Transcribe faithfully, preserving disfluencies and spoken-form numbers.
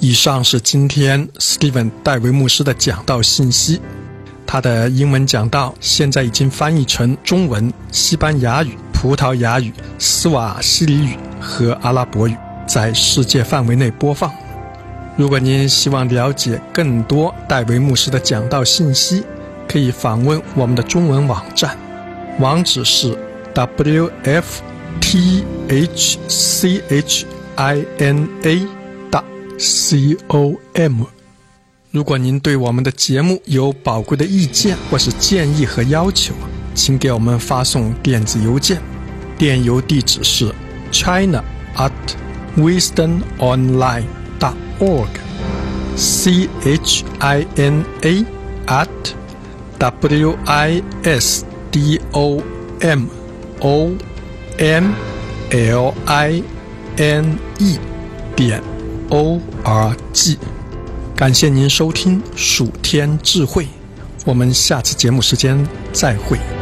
以上是今天 Steven 戴维牧师的讲道信息。他的英文讲道现在已经翻译成中文、西班牙语、葡萄牙语、斯瓦西里语和阿拉伯语，在世界范围内播放。如果您希望了解更多戴维牧师的讲道信息，可以访问我们的中文网站，网址是 w f t h c h i n a 点 com。 如果您对我们的节目有宝贵的意见或是建议和要求，请给我们发送电子邮件，电邮地址是 china at wisdomonline dot org c h i n a at w i s d o m o n l i n e 点 o r g。 感谢您收听属天智慧，我们下次节目时间再会。